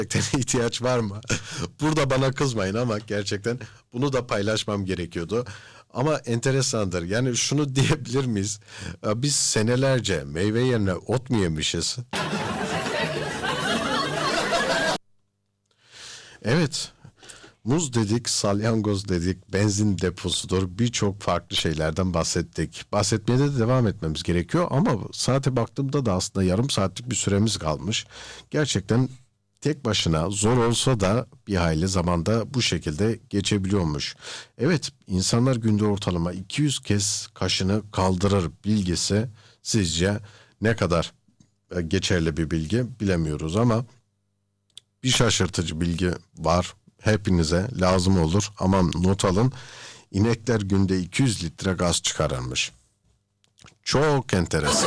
Gerçekten ihtiyaç var mı? Burada bana kızmayın ama gerçekten bunu da paylaşmam gerekiyordu. Ama enteresandır. Yani şunu diyebilir miyiz? Biz senelerce meyve yerine ot mu yemişiz? Evet. Muz dedik, salyangoz dedik, benzin deposudur, birçok farklı şeylerden bahsettik. Bahsetmeye de devam etmemiz gerekiyor ama saate baktığımda da aslında yarım saatlik bir süremiz kalmış. Gerçekten tek başına zor olsa da bir hayli zamanda bu şekilde geçebiliyormuş. Evet, insanlar günde ortalama 200 kez kaşını kaldırır bilgisi sizce ne kadar geçerli bir bilgi bilemiyoruz ama bir şaşırtıcı bilgi var. Hepinize lazım olur. Aman not alın. İnekler günde 200 litre gaz çıkarırmış. Çok enteresan.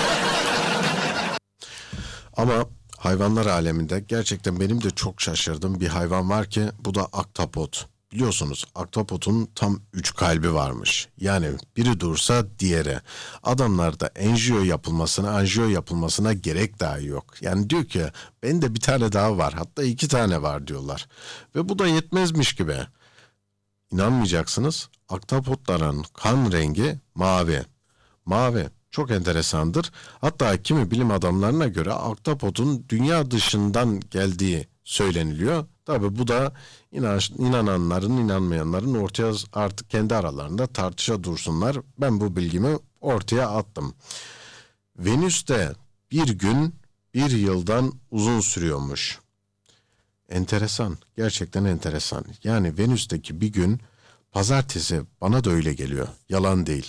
Ama hayvanlar aleminde gerçekten benim de çok şaşırdığım bir hayvan var ki bu da ahtapot. Biliyorsunuz ahtapotun tam 3 kalbi varmış. Yani biri dursa diğeri. Adamlarda anjiyo yapılmasına gerek dahi yok. Yani diyor ki ben de bir tane daha var, hatta 2 tane var diyorlar. Ve bu da yetmezmiş gibi. İnanmayacaksınız, ahtapotların kan rengi mavi. Mavi. Çok enteresandır. Hatta kimi bilim adamlarına göre ahtapotun dünya dışından geldiği söyleniliyor. Tabi bu da inananların inanmayanların ortaya artık kendi aralarında tartışa dursunlar. Ben bu bilgimi ortaya attım. Venüs'te bir gün bir yıldan uzun sürüyormuş. Enteresan. Gerçekten enteresan. Yani Venüs'teki bir gün pazartesi, bana da öyle geliyor. Yalan değil.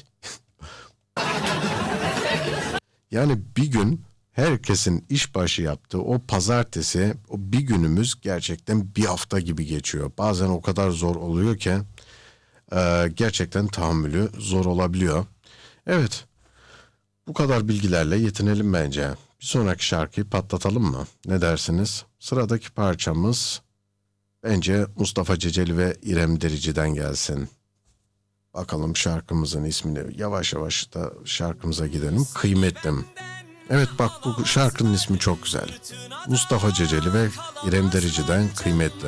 Yani bir gün herkesin işbaşı yaptığı o pazartesi, o bir günümüz gerçekten bir hafta gibi geçiyor. Bazen o kadar zor oluyor ki gerçekten tahammülü zor olabiliyor. Evet, bu kadar bilgilerle yetinelim bence. Bir sonraki şarkıyı patlatalım mı? Ne dersiniz? Sıradaki parçamız bence Mustafa Ceceli ve İrem Derici'den gelsin. Bakalım şarkımızın ismini, yavaş yavaş da şarkımıza gidelim. Kıymetlim. Evet, bak bu şarkının ismi çok güzel. Mustafa Ceceli ve İrem Derici'den Kıymetli.